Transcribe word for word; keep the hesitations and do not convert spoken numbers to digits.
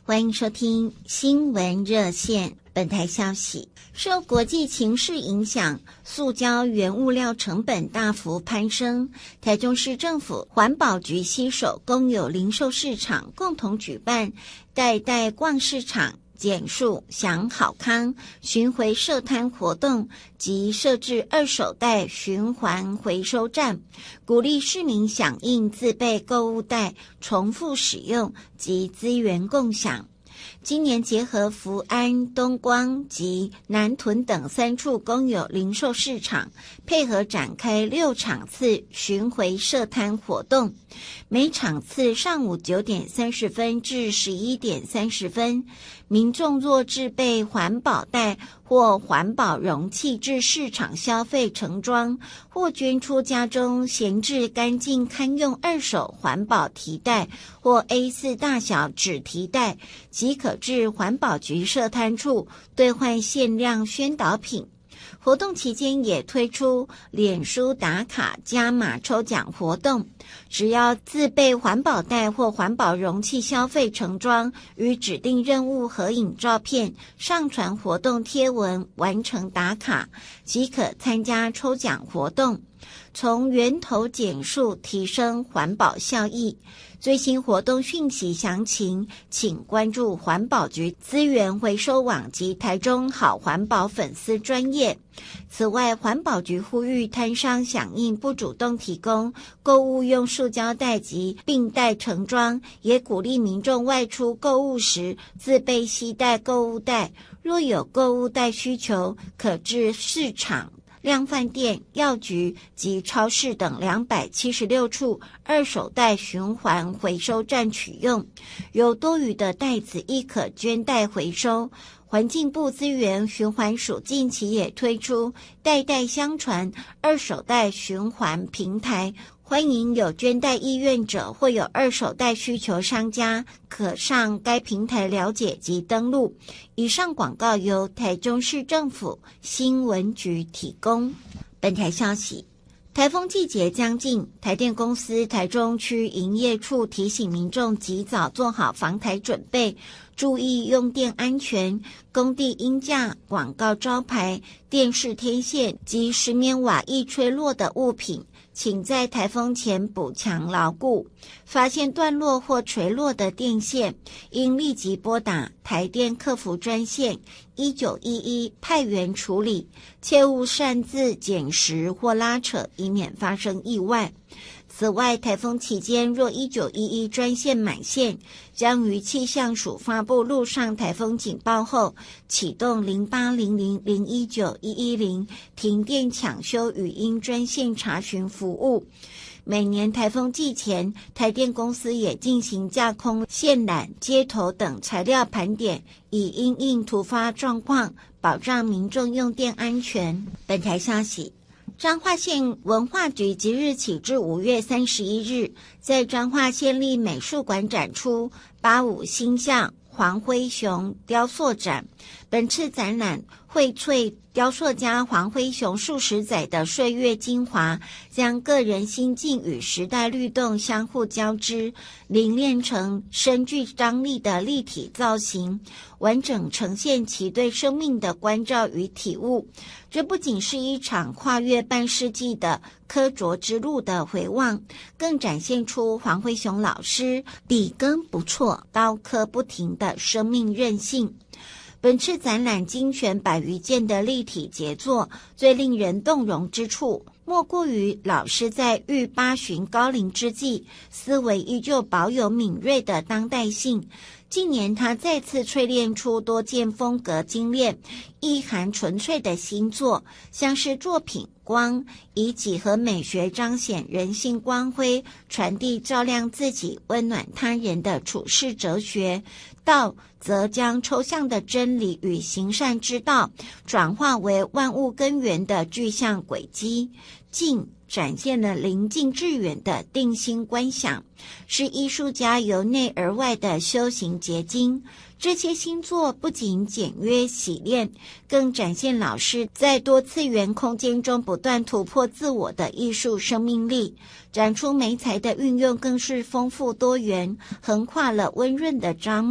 欢迎收听新闻热线。本台消息，受国际情势影响，塑胶原物料成本大幅攀升。台中市政府环保局携手公有零售市场共同举办代代逛市场、减塑享好康巡回设摊活动及设置二手袋循环回收站，鼓励市民响应自备购物袋重复使用及资源共享。今年结合福安、东光及南屯等三处公有零售市场，配合展开六场次巡回设摊活动，每场次上午九点三十分至十一点三十分，民众若置备环保袋或环保容器至市场消费盛装，或捐出家中闲置干净堪用二手环保提袋或 A 四 大小纸提袋，即可至环保局设摊处兑换限量宣导品。活动期间也推出脸书打卡加码抽奖活动，只要自备环保袋或环保容器消费盛装，与指定任务合影照片，上传活动贴文完成打卡，即可参加抽奖活动，从源头减塑提升环保效益。最新活动讯息详情，请关注环保局资源回收网及台中好环保粉丝专页。此外，环保局呼吁摊商响应不主动提供购物用塑胶袋及并袋盛装，也鼓励民众外出购物时自备携带购物袋，若有购物袋需求，可至市场、量贩店、药局及超市等两百七十六处二手袋循环回收站取用，有多余的袋子亦可捐袋回收。环境部资源循环署近期也推出代代相传二手袋循环平台，欢迎有捐袋意愿者或有二手袋需求商家可上该平台了解及登录。以上广告由台中市政府新闻局提供。本台消息，台风季节将近，台电公司台中区营业处提醒民众及早做好防台准备，注意用电安全。工地鹰架、广告招牌、电视天线及石棉瓦易吹落的物品，请在台风前补强牢固。发现断落或垂落的电线，应立即拨打台电客服专线一九一一派员处理，切勿擅自捡拾或拉扯，以免发生意外。此外，台风期间若一九一一专线满线，将于气象署发布陆上台风警报后，启动零八零零零一九一一零停电抢修语音专线查询服务。每年台风季前，台电公司也进行架空线缆、接头等材料盘点，以因应突发状况，保障民众用电安全。本台消息，彰化县文化局即日起至五月三十一日，在彰化县立美术馆展出八五星象黄辉雄雕塑展。本次展览荟萃雕塑家黄辉雄数十载的岁月精华，将个人心境与时代律动相互交织，凝练成深具张力的立体造型，完整呈现其对生命的关照与体悟。这不仅是一场跨越半世纪的科琢之路的回望，更展现出黄辉雄老师笔耕不辍、刀刻不停的生命韧性。本次展览精选百余件的立体杰作，最令人动容之处，莫过于老师在逾八旬高龄之际，思维依旧保有敏锐的当代性。近年他再次淬炼出多件风格精炼、意涵纯粹的新作，像是作品光，以几何美学彰显人性光辉，传递照亮自己、温暖他人的处世哲学；道则将抽象的真理与行善之道转化为万物根源的具象轨迹；静展现了临近致远的定心观想，是艺术家由内而外的修行结晶。这些新作不仅简约洗练，更展现老师在多次元空间中不断突破自我的艺术生命力。展出媒材的运用更是丰富多元，横跨了温润的张